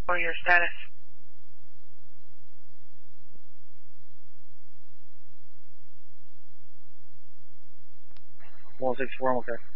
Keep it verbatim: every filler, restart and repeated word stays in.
Or your status. one six four, I'm okay.